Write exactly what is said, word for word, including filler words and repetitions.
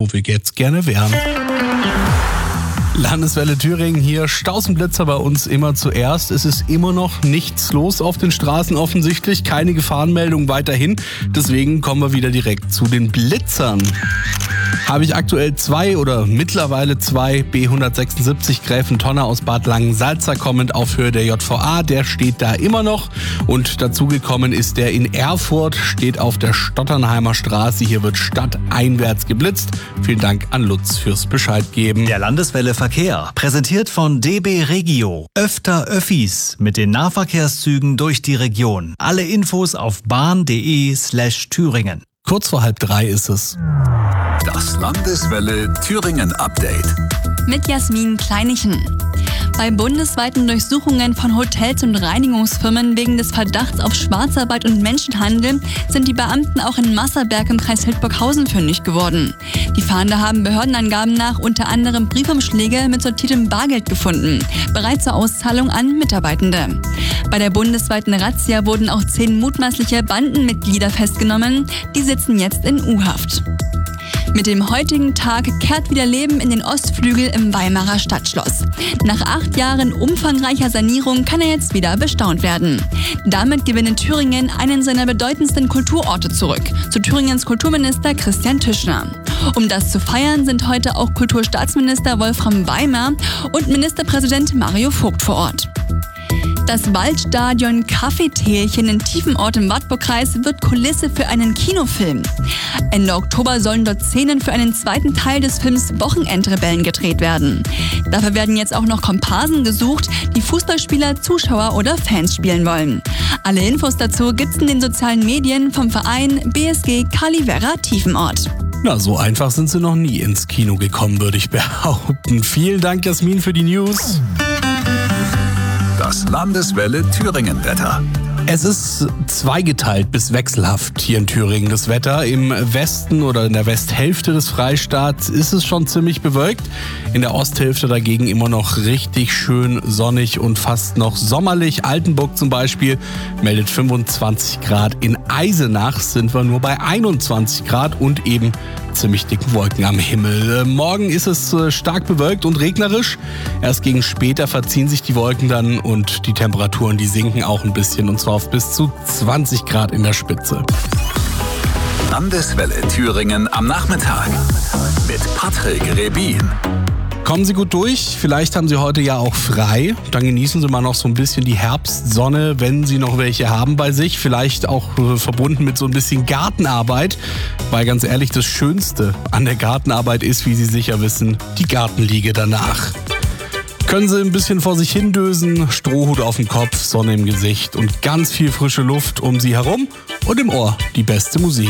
wo wir jetzt gerne wären. Landeswelle Thüringen hier, Stausenblitzer bei uns immer zuerst. Es ist immer noch nichts los auf den Straßen offensichtlich, keine Gefahrenmeldung weiterhin. Deswegen kommen wir wieder direkt zu den Blitzern. Habe ich aktuell zwei oder mittlerweile zwei B hundertsechsundsiebzig Gräfentonner aus Bad Langensalza kommend auf Höhe der J V A. Der steht da immer noch. Und dazugekommen ist der in Erfurt, steht auf der Stotternheimer Straße. Hier wird stadteinwärts geblitzt. Vielen Dank an Lutz fürs Bescheid geben. Der Landeswelle Verkehr, präsentiert von D B Regio. Öfter Öffis mit den Nahverkehrszügen durch die Region. Alle Infos auf bahn.de slash Thüringen. Kurz vor halb drei ist es. Das Landeswelle Thüringen Update. Mit Jasmin Kleinichen. Bei bundesweiten Durchsuchungen von Hotels und Reinigungsfirmen wegen des Verdachts auf Schwarzarbeit und Menschenhandel sind die Beamten auch in Masserberg im Kreis Hildburghausen fündig geworden. Die Fahnder haben Behördenangaben nach unter anderem Briefumschläge mit sortiertem Bargeld gefunden, bereit zur Auszahlung an Mitarbeitende. Bei der bundesweiten Razzia wurden auch zehn mutmaßliche Bandenmitglieder festgenommen, die sitzen jetzt in U-Haft. Mit dem heutigen Tag kehrt wieder Leben in den Ostflügel im Weimarer Stadtschloss. Nach acht Jahren umfangreicher Sanierung kann er jetzt wieder bestaunt werden. Damit gewinnt Thüringen einen seiner bedeutendsten Kulturorte zurück, zu Thüringens Kulturminister Christian Tischner. Um das zu feiern, sind heute auch Kulturstaatsminister Wolfram Weimer und Ministerpräsident Mario Vogt vor Ort. Das Waldstadion Kaffeetälchen in Tiefenort im Wartburgkreis wird Kulisse für einen Kinofilm. Ende Oktober sollen dort Szenen für einen zweiten Teil des Films Wochenendrebellen gedreht werden. Dafür werden jetzt auch noch Komparsen gesucht, die Fußballspieler, Zuschauer oder Fans spielen wollen. Alle Infos dazu gibt's in den sozialen Medien vom Verein B S G Calivera Tiefenort. Na, so einfach sind sie noch nie ins Kino gekommen, würde ich behaupten. Vielen Dank, Jasmin, für die News. Das Landeswelle Thüringen Wetter. Es ist zweigeteilt bis wechselhaft hier in Thüringen das Wetter. Im Westen oder in der Westhälfte des Freistaats ist es schon ziemlich bewölkt. In der Osthälfte dagegen immer noch richtig schön sonnig und fast noch sommerlich. Altenburg zum Beispiel meldet fünfundzwanzig Grad. In Eisenach sind wir nur bei einundzwanzig Grad und eben ziemlich dicken Wolken am Himmel. Morgen ist es stark bewölkt und regnerisch. Erst gegen später verziehen sich die Wolken dann und die Temperaturen, die sinken auch ein bisschen, und zwar auf bis zu zwanzig Grad in der Spitze. Landeswelle Thüringen am Nachmittag mit Patrick Rebin. Kommen Sie gut durch, vielleicht haben Sie heute ja auch frei, dann genießen Sie mal noch so ein bisschen die Herbstsonne, wenn Sie noch welche haben bei sich, vielleicht auch äh, verbunden mit so ein bisschen Gartenarbeit, weil ganz ehrlich, das Schönste an der Gartenarbeit ist, wie Sie sicher wissen, die Gartenliege danach. Können Sie ein bisschen vor sich hindösen, Strohhut auf dem Kopf, Sonne im Gesicht und ganz viel frische Luft um Sie herum und im Ohr die beste Musik.